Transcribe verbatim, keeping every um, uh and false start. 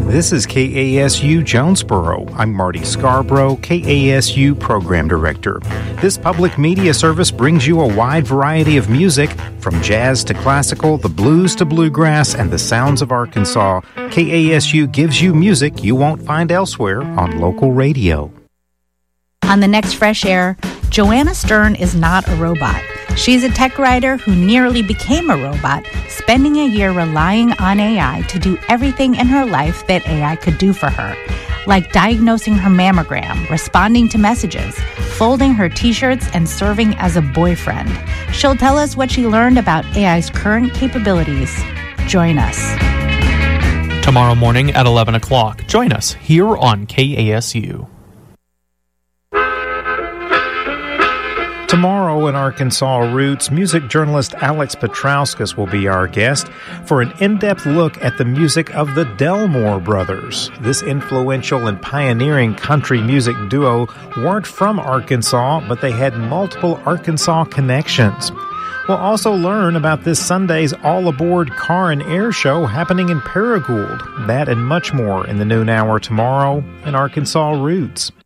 This is K A S U Jonesboro. I'm Marty Scarborough, K A S U Program Director. This public media service brings you a wide variety of music, from jazz to classical, the blues to bluegrass, and the sounds of Arkansas. K A S U gives you music you won't find elsewhere on local radio. On the next Fresh Air, Joanna Stern is not a robot. She's a tech writer who nearly became a robot, spending a year relying on A I to do everything in her life that A I could do for her, like diagnosing her mammogram, responding to messages, folding her t-shirts, and serving as a boyfriend. She'll tell us what she learned about A I's current capabilities. Join us. Tomorrow morning at eleven o'clock. Join us here on K A S U. Tomorrow in Arkansas Roots, music journalist Alex Petrauskas will be our guest for an in-depth look at the music of the Delmore Brothers. This influential and pioneering country music duo weren't from Arkansas, but they had multiple Arkansas connections. We'll also learn about this Sunday's All Aboard Car and Air Show happening in Paragould. That and much more in the noon hour tomorrow in Arkansas Roots.